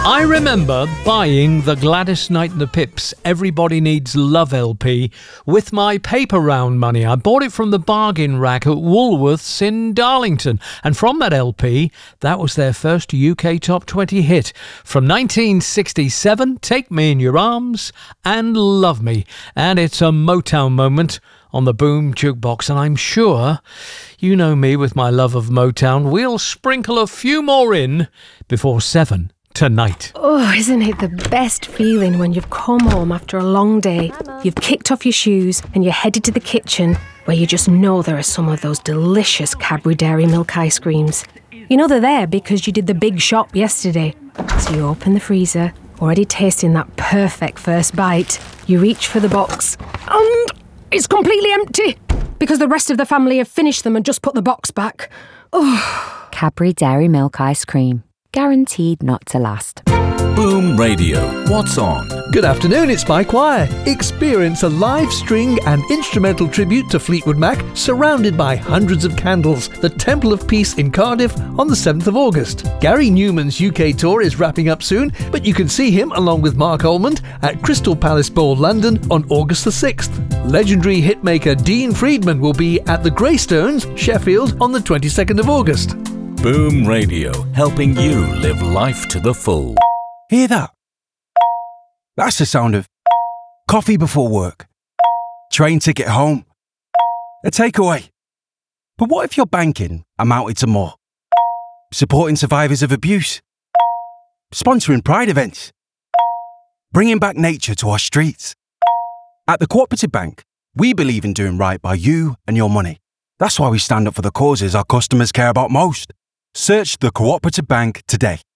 I remember buying the Gladys Knight and the Pips Everybody Needs Love LP with my paper round money. I bought it from the bargain rack at Woolworths in Darlington. And from that LP, that was their first UK Top 20 hit. From 1967, Take Me in Your Arms and Love Me. And it's a Motown moment on the Boom Jukebox. And I'm sure, you know me with my love of Motown, we'll sprinkle a few more in before 7 tonight. Oh, isn't it the best feeling when you've come home after a long day, you've kicked off your shoes and you're headed to the kitchen where you just know there are some of those delicious Cadbury Dairy Milk ice creams. You know they're there because you did the big shop yesterday. So you open the freezer, already tasting that perfect first bite. You reach for the box and it's completely empty because the rest of the family have finished them and just put the box back. Oh. Cadbury Dairy Milk ice cream. Guaranteed not to last. Boom Radio. What's on? Good afternoon, it's Mike Wire. Experience a live string and instrumental tribute to Fleetwood Mac surrounded by hundreds of candles. The Temple of Peace in Cardiff on the 7th of August. Gary Newman's UK tour is wrapping up soon, but you can see him along with Mark Almond at Crystal Palace Ball, London on August the 6th. Legendary hitmaker Dean Friedman will be at the Greystones, Sheffield on the 22nd of August. Boom Radio, helping you live life to the full. Hear that? That's the sound of coffee before work, train ticket home, a takeaway. But what if your banking amounted to more? Supporting survivors of abuse, sponsoring pride events, bringing back nature to our streets. At the Cooperative Bank, we believe in doing right by you and your money. That's why we stand up for the causes our customers care about most. Search the Cooperative Bank today.